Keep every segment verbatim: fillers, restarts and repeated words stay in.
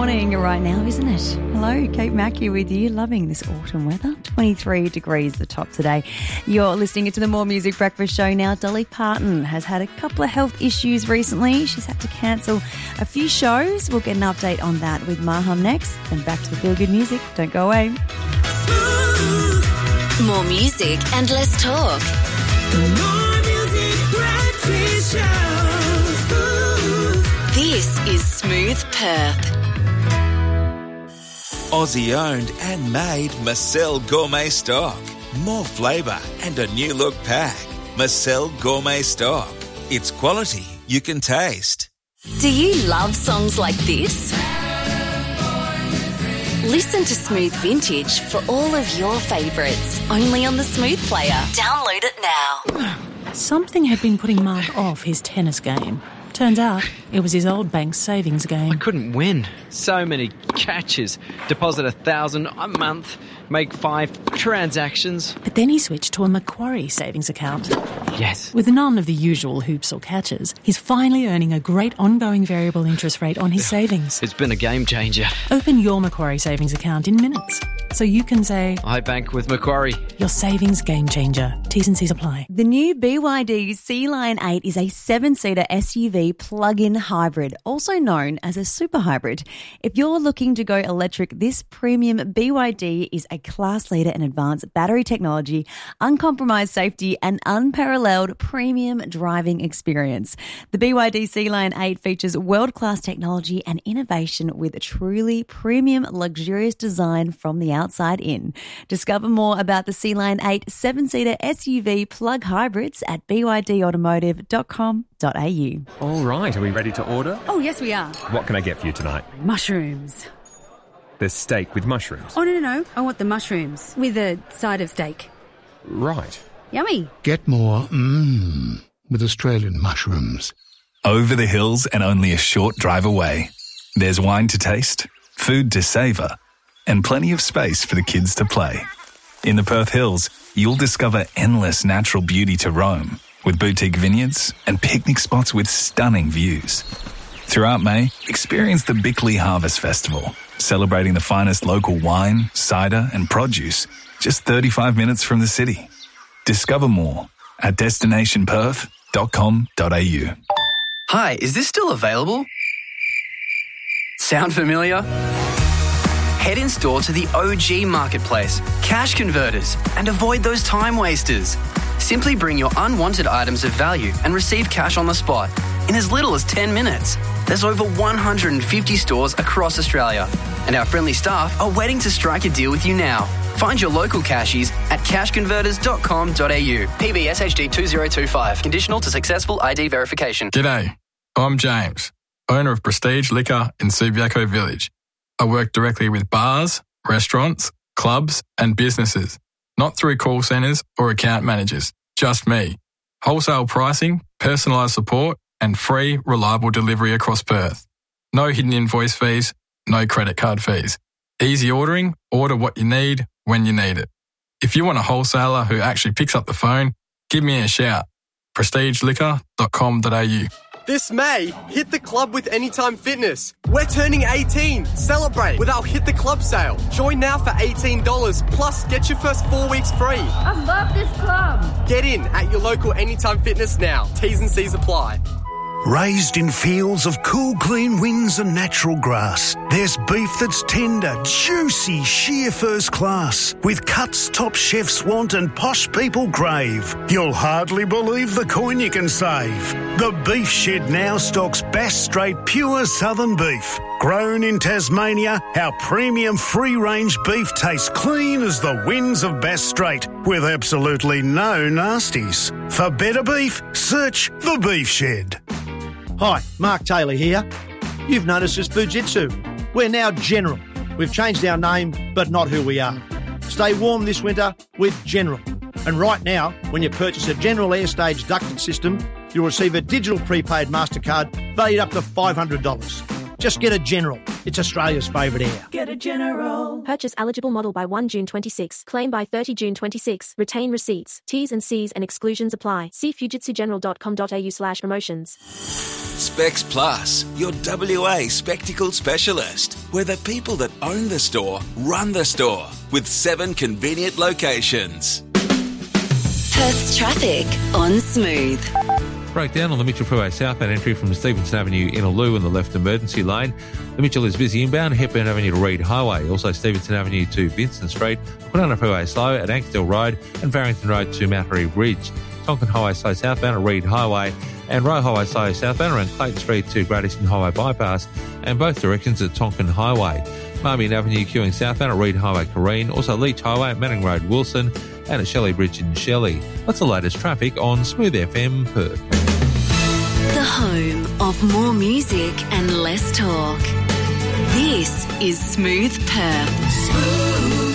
morning right now, isn't it? Hello, Kate Mackey with you. Loving this autumn weather. twenty-three degrees the top today. You're listening to the More Music Breakfast Show now. Dolly Parton has had a couple of health issues recently. She's had to cancel a few shows. We'll get an update on that with Maham next. Then back to the feel good music. Don't go away. More music and less talk. More Music Breakfast Show. This is Smooth Perth. Aussie owned and made Marcel Gourmet Stock. More flavour and a new look pack. Marcel Gourmet Stock. It's quality you can taste. Do you love songs like this? Listen to Smooth Vintage for all of your favourites. Only on the Smooth Player. Download it now. Something had been putting Mark off his tennis game. Turns out it was his old bank's savings game. I couldn't win. So many catches. Deposit a thousand a month, make five transactions. But then he switched to a Macquarie savings account. Yes. With none of the usual hoops or catches, he's finally earning a great ongoing variable interest rate on his savings. It's been a game changer. Open your Macquarie savings account in minutes, so you can say, I bank with Macquarie. Your savings game changer. T's and C's apply. The new B Y D Sea Lion eight is a seven-seater S U V plug-in hybrid, also known as a super hybrid. If you're looking to go electric, this premium B Y D is a class leader in advanced battery technology, uncompromised safety and unparalleled premium driving experience. The B Y D Sea Lion eight features world-class technology and innovation with a truly premium, luxurious design from the outside in. Discover more about the Sea Lion eight seven-seater S U V plug hybrids at b y d automotive dot com dot a u. All right, are we ready to order? Oh, yes, we are. What can I get for you tonight? Mushrooms. There's steak with mushrooms. Oh, no, no, no. I want the mushrooms with a side of steak. Right. Yummy. Get more mmm with Australian mushrooms. Over the hills and only a short drive away. There's wine to taste, food to savour, and plenty of space for the kids to play. In the Perth Hills, you'll discover endless natural beauty to roam, with boutique vineyards and picnic spots with stunning views. Throughout May, experience the Bickley Harvest Festival, celebrating the finest local wine, cider and produce, just thirty-five minutes from the city. Discover more at destination perth dot com dot a u. Hi, is this still available? Sound familiar? Head in store to the O G Marketplace, Cash Converters, and avoid those time wasters. Simply bring your unwanted items of value and receive cash on the spot in as little as ten minutes. There's over one hundred fifty stores across Australia, and our friendly staff are waiting to strike a deal with you now. Find your local cashies at cash converters dot com dot a u. P B S H D two zero two five. Conditional to successful I D verification. G'day, I'm James, owner of Prestige Liquor in Subiaco Village. I work directly with bars, restaurants, clubs and businesses, not through call centres or account managers, just me. Wholesale pricing, personalised support and free, reliable delivery across Perth. No hidden invoice fees, no credit card fees. Easy ordering, order what you need when you need it. If you want a wholesaler who actually picks up the phone, give me a shout. prestige liquor dot com dot a u. This May, hit the club with Anytime Fitness. We're turning eighteen. Celebrate with our Hit the Club sale. Join now for eighteen dollars, plus get your first four weeks free. I love this club. Get in at your local Anytime Fitness now. T's and C's apply. Raised in fields of cool, clean winds and natural grass, there's beef that's tender, juicy, sheer first class, with cuts top chefs want and posh people crave. You'll hardly believe the coin you can save. The Beef Shed now stocks Bass Strait pure southern beef. Grown in Tasmania, our premium free-range beef tastes clean as the winds of Bass Strait, with absolutely no nasties. For better beef, search The Beef Shed. Hi, Mark Taylor here. You've noticed us Fujitsu. We're now General. We've changed our name, but not who we are. Stay warm this winter with General. And right now, when you purchase a General Airstage ducted system, you'll receive a digital prepaid MasterCard valued up to five hundred dollars. Just get a General. It's Australia's favourite air. Get a General. Purchase eligible model by first June twenty-six. Claim by thirtieth June twenty-six. Retain receipts. T's and C's and exclusions apply. See fujitsu general dot com dot a u slash promotions. Specs Plus, your W A spectacle specialist. We're the people that own the store, run the store, with seven convenient locations. Perth's traffic on Smooth. Breakdown on the Mitchell Freeway southbound entry from Stevenson Avenue in Innaloo in the left emergency lane. The Mitchell is busy inbound, Hepburn Avenue to Reid Highway. Also Stevenson Avenue to Vincent Street. Kwinana Freeway slow at Anksdale Road and Farrington Road to Mount Harry Bridge. Tonkin Highway slow southbound at Reid Highway. And Roe Highway slow southbound around Clayton Street to Great Eastern Highway bypass. And both directions at Tonkin Highway. Marmion Avenue queuing southbound at Reid Highway Careen. Also Leach Highway at Manning Road Wilson. And at Shelley Bridge in Shelley. That's the latest traffic on Smooth F M Perth. The home of more music and less talk. This is Smooth Perth. Smooth.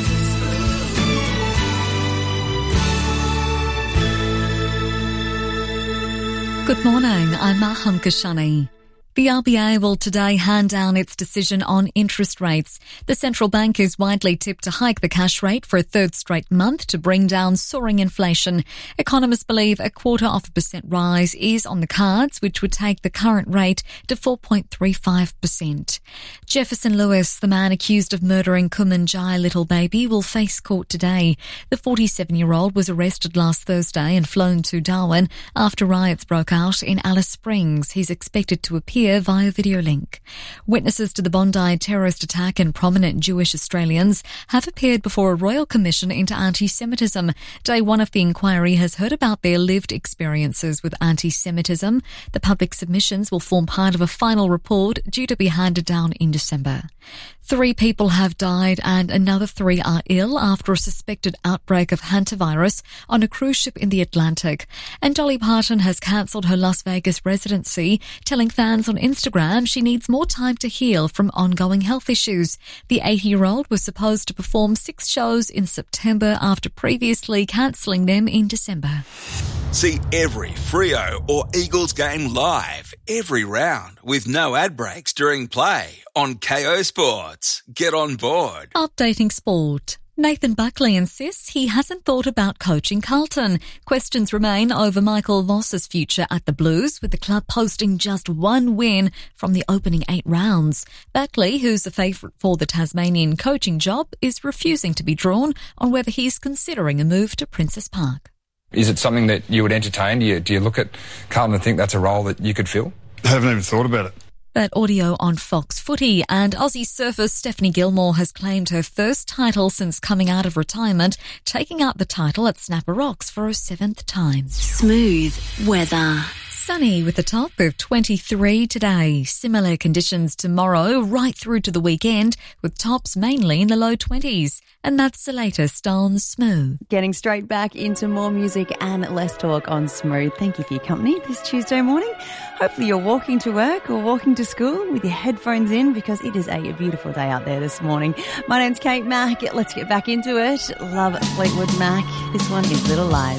Good morning, I'm Maham Kashani. The R B A will today hand down its decision on interest rates. The central bank is widely tipped to hike the cash rate for a third straight month to bring down soaring inflation. Economists believe a quarter of a percent rise is on the cards, which would take the current rate to four point three five percent. Jefferson Lewis, the man accused of murdering Kumanjai little baby, will face court today. The forty-seven-year-old was arrested last Thursday and flown to Darwin after riots broke out in Alice Springs. He's expected to appear via video link. Witnesses to the Bondi terrorist attack and prominent Jewish Australians have appeared before a royal commission into anti-Semitism. Day one of the inquiry has heard about their lived experiences with anti-Semitism. The public submissions will form part of a final report due to be handed down in December. Three people have died and another three are ill after a suspected outbreak of hantavirus on a cruise ship in the Atlantic. And Dolly Parton has cancelled her Las Vegas residency, telling fans on Instagram she needs more time to heal from ongoing health issues. The eighty-year-old was supposed to perform six shows in September after previously cancelling them in December. See every Freo or Eagles game live, every round, with no ad breaks during play on K O Sports. Get on board. Updating sport. Nathan Buckley insists he hasn't thought about coaching Carlton. Questions remain over Michael Voss's future at the Blues, with the club posting just one win from the opening eight rounds. Buckley, who's a favourite for the Tasmanian coaching job, is refusing to be drawn on whether he's considering a move to Princess Park. Is it something that you would entertain? Do you, do you look at Carlton and think that's a role that you could fill? I haven't even thought about it. That audio on Fox Footy. And Aussie surfer Stephanie Gilmore has claimed her first title since coming out of retirement, taking out the title at Snapper Rocks for a seventh time. Smooth weather. Sunny with a top of twenty-three today. Similar conditions tomorrow right through to the weekend, with tops mainly in the low twenties. And that's the latest on Smooth. Getting straight back into more music and less talk on Smooth. Thank you for your company this Tuesday morning. Hopefully you're walking to work or walking to school with your headphones in, because it is a beautiful day out there this morning. My name's Kate Mack. Let's get back into it. Love Fleetwood Mac. This one is Little Lies.